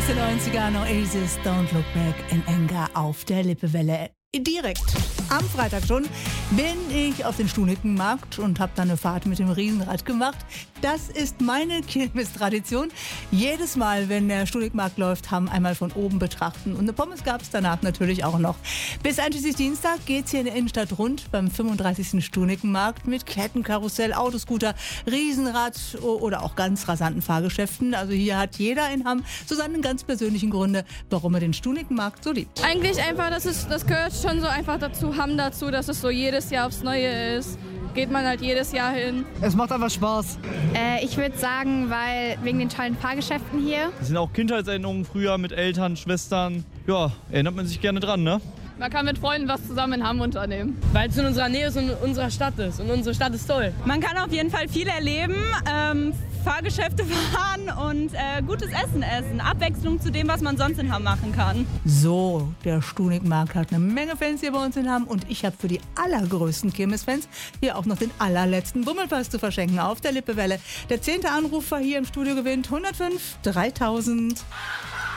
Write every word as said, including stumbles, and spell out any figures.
aus den neunzigern, Oasis, Don't Look Back in Anger auf der Lippewelle. Direkt am Freitag schon bin ich auf den Stuhnickenmarkt und habe da eine Fahrt mit dem Riesenrad gemacht. Das ist meine Kirmestradition. Jedes Mal, wenn der Stuhnickmarkt läuft, haben einmal von oben betrachten. Und eine Pommes gab es danach natürlich auch noch. Bis einschließlich Dienstag geht es hier in der Innenstadt rund beim fünfunddreißigsten Stuhnickenmarkt mit Kettenkarussell, Autoscooter, Riesenrad oder auch ganz rasanten Fahrgeschäften. Also hier hat jeder in Hamm so seinen ganz persönlichen Gründe, warum er den Stuhnickenmarkt so liebt. Eigentlich einfach, das, ist, das gehört schon so einfach dazu, Hamm dazu, dass es so jedes Jahr aufs Neue ist. Geht man halt jedes Jahr hin. Es macht einfach Spaß. Äh, ich würde sagen, weil wegen den tollen Fahrgeschäften hier. Das sind auch Kindheitserinnerungen früher mit Eltern, Schwestern. Ja, erinnert man sich gerne dran, ne? Man kann mit Freunden was zusammen in Hamm unternehmen. Weil es in unserer Nähe ist und in unserer Stadt ist. Und unsere Stadt ist toll. Man kann auf jeden Fall viel erleben, ähm, Fahrgeschäfte fahren und äh, gutes Essen essen. Abwechslung zu dem, was man sonst in Hamm machen kann. So, der Stuhnickmarkt hat eine Menge Fans hier bei uns in Hamm und ich habe für die allergrößten Kirmesfans hier auch noch den allerletzten Bummelpass zu verschenken auf der Lippewelle. Der zehnte Anrufer hier im Studio gewinnt hundertfünf dreitausend.